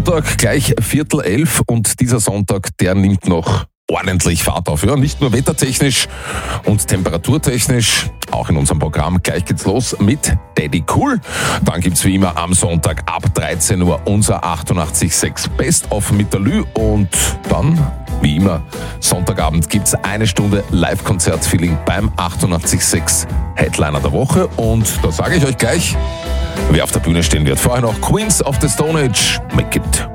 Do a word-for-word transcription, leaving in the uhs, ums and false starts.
Sonntag gleich Viertel elf und dieser Sonntag, der nimmt noch ordentlich Fahrt auf. Ja, nicht nur wettertechnisch und temperaturtechnisch, auch in unserem Programm. Gleich geht's los mit Daddy Cool. Dann gibt's wie immer am Sonntag ab dreizehn Uhr unser achtundachtzig Komma sechs Best of mit der Lü und dann, wie immer, Sonntagabend gibt's eine Stunde Live-Konzert-Feeling beim achtundachtzig Komma sechs Headliner der Woche und da sage ich euch gleich, wer auf der Bühne stehen wird. Vorher noch Queens of the Stone Age, Make It.